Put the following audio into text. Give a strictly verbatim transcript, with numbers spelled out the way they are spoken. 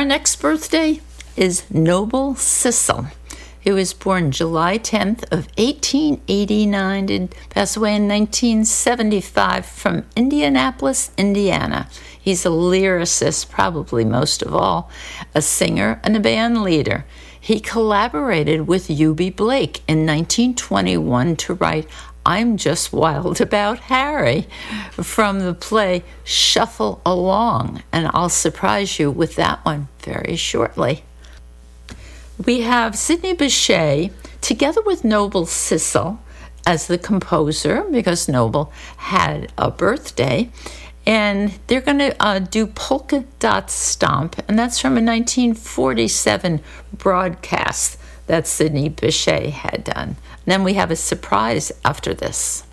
Our next birthday is Noble Sissle. He was born July tenth of eighteen eighty-nine and passed away in nineteen seventy-five from Indianapolis, Indiana. He's a lyricist, probably most of all, a singer and a band leader. He collaborated with Eubie Blake in nineteen twenty-one to write I'm Just Wild About Harry from the play Shuffle Along, and I'll surprise you with that one very shortly. We have Sidney Bechet together with Noble Sissle as the composer, because Noble had a birthday, and they're going to uh, do Polka Dot Stomp, and that's from a nineteen forty-seven broadcast that Sidney Bechet had done. And then we have a surprise after this.